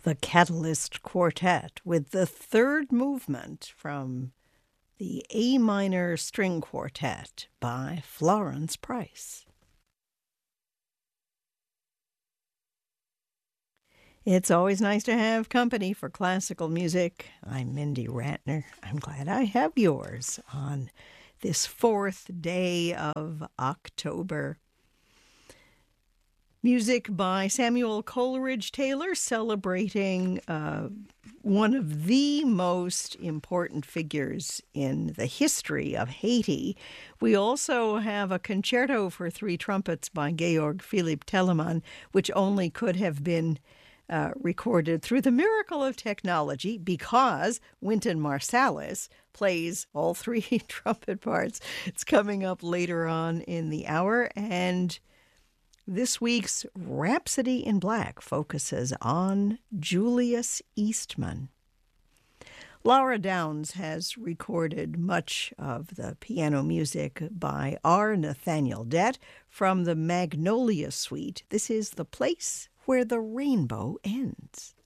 The Catalyst Quartet with the third movement from the A minor string quartet by Florence Price. It's always nice to have company for classical music. I'm Mindy Ratner. I'm glad I have yours on this fourth day of October. Music by Samuel Coleridge Taylor, celebrating one of the most important figures in the history of Haiti. We also have a concerto for three trumpets by Georg Philipp Telemann, which only could have been recorded through the miracle of technology because Wynton Marsalis plays all three trumpet parts. It's coming up later on in the hour, and this week's Rhapsody in Black focuses on Julius Eastman. Laura Downs has recorded much of the piano music by R. Nathaniel Dett from the Magnolia Suite. This is The Place Where the Rainbow Ends.